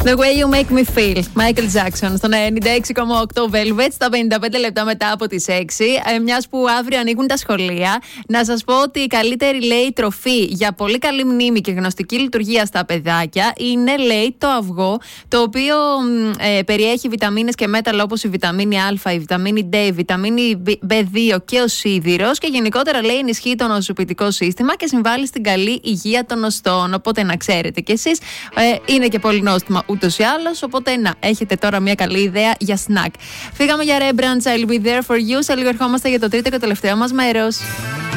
The way you make me feel. Michael Jackson στο 96,8 Velvet, στα 55 λεπτά μετά από τις 6. Μιας που αύριο ανοίγουν τα σχολεία, να σας πω ότι η καλύτερη, λέει, τροφή για πολύ καλή μνήμη και γνωστική λειτουργία στα παιδάκια είναι, λέει, το αυγό, το οποίο περιέχει βιταμίνες και μέταλλα όπως η βιταμίνη Α, η βιταμίνη D, η βιταμίνη B2 και ο σίδηρος, και γενικότερα, λέει, ενισχύει το νοσοποιητικό σύστημα και συμβάλλει στην καλή υγεία των οστών. Οπότε να ξέρετε κι εσείς, είναι και πολύ νόστιμα ούτως ή άλλως, οπότε να έχετε τώρα μια καλή ιδέα για snack. Φύγαμε για Rembrandts, I'll be there for you. Σε λίγο ερχόμαστε για το τρίτο και τελευταίο μας μέρος.